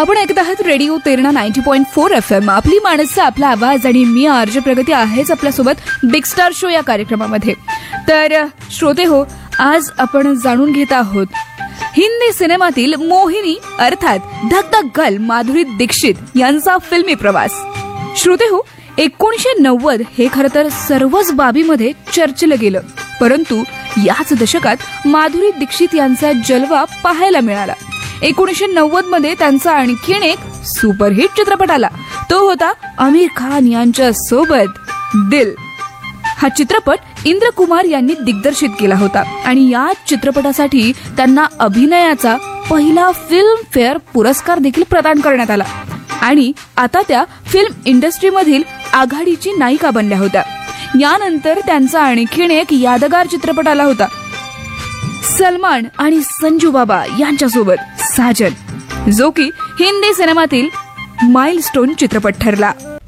आपण ऐकत आहात रेडिओ तेरणा 90.4 FM. आपली माणसं, आपला आवाज आणि मी आरजे प्रगती आहेच आपल्यासोबत बिग स्टार शो या कार्यक्रमामध्ये. तर श्रोते हो, आज आपण जाणून घेत आहोत हिंदी सिनेमातील मोहिनी अर्थात धक धक गर्ल माधुरी दीक्षित यांचा फिल्मी प्रवास. श्रोते हो, 1990 हे खरं तर सर्वच बाबीमध्ये चर्चेलं गेलं, परंतु याच दशकात माधुरी दीक्षित यांचा जलवा पाहायला मिळाला. 1990 मध्ये त्यांचा आणखीन एक सुपरहिट चित्रपट आला, तो होता आमिर खान यांच्या सोबत दिल. हा चित्रपट इंद्रकुमार यांनी दिग्दर्शित केला होता आणि या चित्रपटासाठी त्यांना अभिनयाचा पहिला फिल्म फेअर पुरस्कार देखील प्रदान करण्यात आला आणि आता त्या फिल्म इंडस्ट्रीमधील आघाडीची नायिका बनल्या होत्या. यानंतर त्यांचा आणखीन एक यादगार चित्रपट आला होता सलमान आणि संजू बाबा यांच्यासोबत साजन, जो की हिंदी सिनेमातील माइलस्टोन चित्रपट ठरला.